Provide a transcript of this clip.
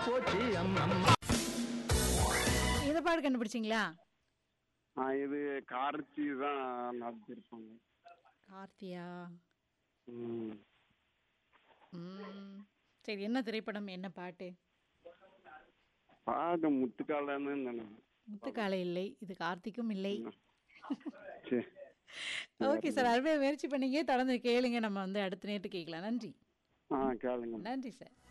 போச்சு அம்மம்மா. இந்த பாட்டு கண்டுபிடிச்சிங்களா? இது கார்த்தி தான் நடத்திருப்பாங்க. கார்த்தியா? ம். ம். சரி, என்ன திரைப்படம், என்ன பாட்டு? பாட்டு முத்துக்காலன்னு நினைக்கிறேன். முத்துக்காலை இல்லை, இது கார்த்திக்கும் இல்லை. சரி. ஓகே சார், அருமையாக முயற்சி பண்ணீங்க. தொடர்ந்து கேளுங்க, நம்ம வந்து அடுத்த நேரத்து கேட்கலாம். நன்றி. கேளுங்க. நன்றி சார்.